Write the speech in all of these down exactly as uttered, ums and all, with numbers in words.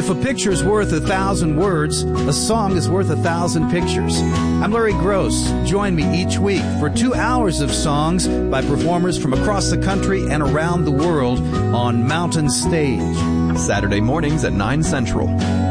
If a picture's worth a thousand words, a song is worth a thousand pictures. I'm Larry Gross. Join me each week for two hours of songs by performers from across the country and around the world on Mountain Stage. Saturday mornings at nine Central.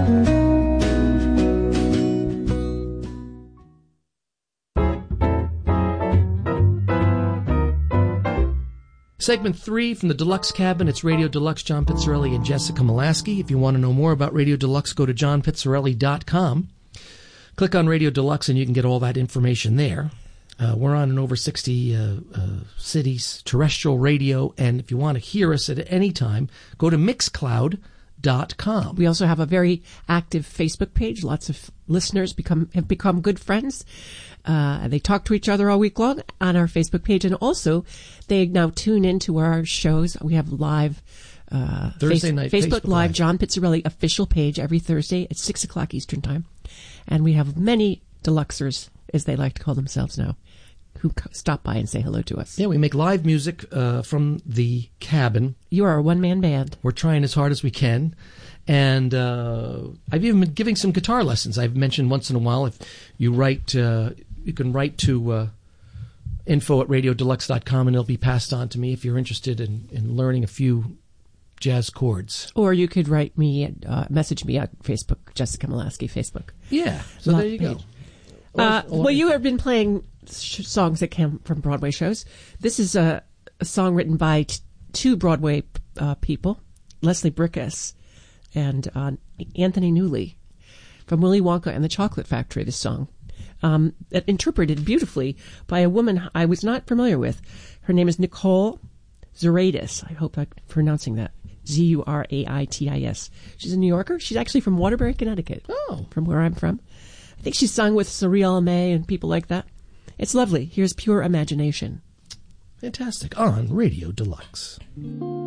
Segment three from the Deluxe Cabin. It's Radio Deluxe, John Pizzarelli and Jessica Molaski. If you want to know more about Radio Deluxe, go to john pizzarelli dot com. Click on Radio Deluxe and you can get all that information there. Uh, we're on in over sixty uh, uh, cities, terrestrial radio, and if you want to hear us at any time, go to mixcloud dot com. We also have a very active Facebook page. Lots of listeners become have become good friends. Uh, they talk to each other all week long on our Facebook page, and also they now tune into our shows. We have live uh, Thursday face- night Facebook, Facebook Live, Live, John Pizzarelli official page every Thursday at six o'clock Eastern Time, and we have many deluxers, as they like to call themselves now, who stop by and say hello to us. Yeah, we make live music uh, from the cabin. You are a one-man band. We're trying as hard as we can. And uh, I've even been giving some guitar lessons. I've mentioned once in a while, if you write, uh, you can write to uh, info at radio deluxe dot com and it'll be passed on to me if you're interested in, in learning a few jazz chords. Or you could write me, uh, message me at Facebook, Jessica Molaski Facebook. Yeah, so Love there you page. go. Uh, or, or, well, you have been playing sh- songs that came from Broadway shows. This is a, a song written by t- two Broadway uh, people, Leslie Bricusse and uh, Anthony Newley, from Willy Wonka and the Chocolate Factory, this song. Um, interpreted beautifully by a woman I was not familiar with. Her name is Nicole Zuraitis. I hope I'm pronouncing that. Z U R A I T I S. She's a New Yorker. She's actually from Waterbury, Connecticut. Oh. From where I'm from. I think she's sung with Cyril May and people like that. It's lovely. Here's Pure Imagination. Fantastic. On Radio Deluxe. Thank